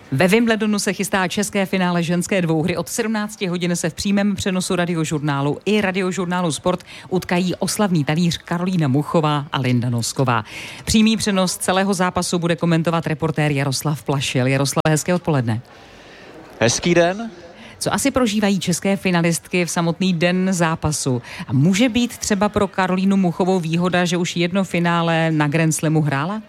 Ve Wimbledonu se chystá české finále ženské dvouhry. Od 17 hodin se v přímém přenosu Radiožurnálu i Radiožurnálu Sport utkají oslavný talíř Karolína Muchová a Linda Nosková. Přímý přenos celého zápasu bude komentovat reportér Jaroslav Plašil. Jaroslav, hezké odpoledne. Hezký den. Co asi prožívají české finalistky v samotný den zápasu? A může být třeba pro Karolínu Muchovou výhoda, že už jedno finále na Grand Slamu hrála?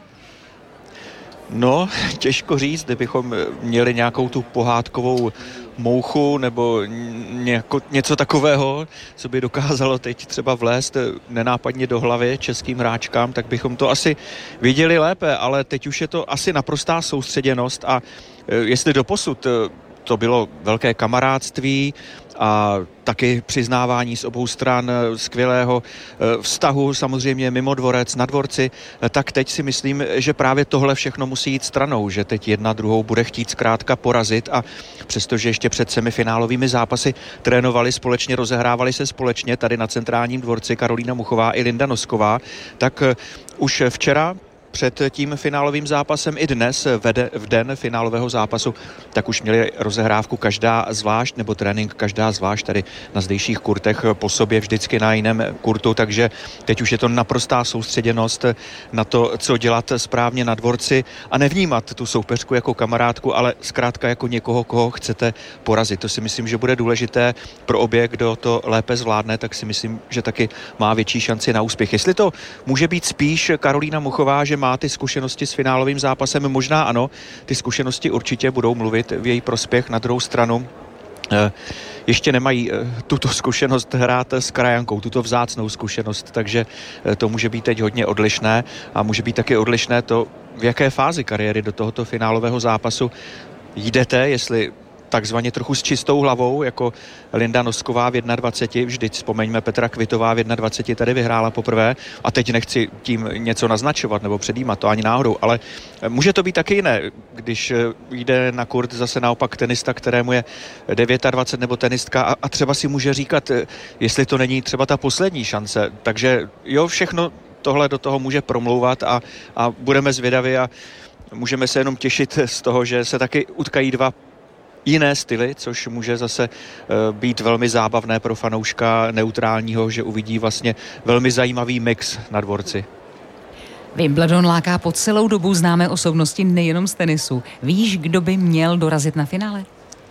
No, těžko říct, kdybychom měli nějakou tu pohádkovou mouchu nebo něco takového, co by dokázalo teď třeba vlézt nenápadně do hlavy českým hráčkám, tak bychom to asi viděli lépe, ale teď už je to asi naprostá soustředěnost a jestli doposud to bylo velké kamarádství a taky přiznávání z obou stran skvělého vztahu, samozřejmě mimo dvorec, na dvorci, tak teď si myslím, že právě tohle všechno musí jít stranou, že teď jedna druhou bude chtít zkrátka porazit a přestože ještě před semifinálovými zápasy trénovali společně, rozehrávali se společně tady na centrálním dvorci Karolína Muchová i Linda Nosková, tak už včera před tím finálovým zápasem i dnes v den finálového zápasu, tak už měli rozehrávku každá zvlášť, nebo trénink každá zvlášť tady na zdejších kurtech po sobě vždycky na jiném kurtu, takže teď už je to naprostá soustředěnost na to, co dělat správně na dvorci a nevnímat tu soupeřku jako kamarádku, ale zkrátka jako někoho, koho chcete porazit. To si myslím, že bude důležité pro obě, kdo to lépe zvládne, tak si myslím, že taky má větší šanci na úspěch. Jestli to může být spíš Karolína Muchová, že má ty zkušenosti s finálovým zápasem, možná ano, ty zkušenosti určitě budou mluvit v její prospěch. Na druhou stranu ještě nemají tuto zkušenost hrát s krajankou, tuto vzácnou zkušenost, takže to může být teď hodně odlišné a může být taky odlišné to, v jaké fázi kariéry do tohoto finálového zápasu jdete, jestli takzvaně trochu s čistou hlavou, jako Linda Nosková v 21, vždyť vzpomeňme Petra Kvitová v 21 tady vyhrála poprvé a teď nechci tím něco naznačovat nebo předjímat, to ani náhodou, ale může to být taky jiné, když jde na kurt zase naopak tenista, kterému je 29 nebo tenistka a třeba si může říkat, jestli to není třeba ta poslední šance, takže jo, všechno tohle do toho může promlouvat a budeme zvědaví a můžeme se jenom těšit z toho, že se taky utkají dva jiné styly, což může zase být velmi zábavné pro fanouška neutrálního, že uvidí vlastně velmi zajímavý mix na dvorci. Wimbledon láká po celou dobu známé osobnosti nejenom z tenisu. Víš, kdo by měl dorazit na finále?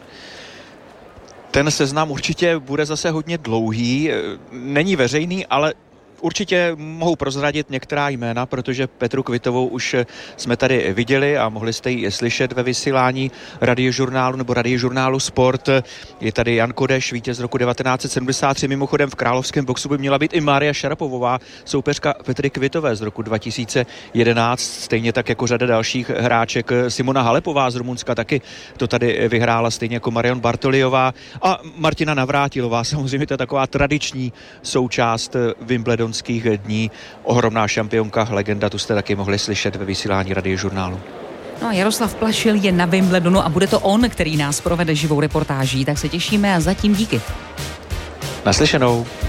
Ten seznam určitě bude zase hodně dlouhý, není veřejný, ale určitě mohou prozradit některá jména, protože Petru Kvitovou už jsme tady viděli a mohli jste ji slyšet ve vysílání Radiožurnálu nebo Radiožurnálu Sport. Je tady Jan Kodeš, vítěz roku 1973. Mimochodem v královském boxu by měla být i Mária Šarapovová, soupeřka Petry Kvitové z roku 2011. Stejně tak jako řada dalších hráček. Simona Halepová z Rumunska taky to tady vyhrála, stejně jako Marion Bartoliová a Martina Navrátilová. Samozřejmě to je taková tradiční součást Wimbledonu dní. Ohromná šampionka, legenda, tu jste taky mohli slyšet ve vysílání Radiožurnálu. No a Jaroslav Plašil je na Wimbledonu a bude to on, který nás provede živou reportáží, tak se těšíme a zatím díky. Naslyšenou.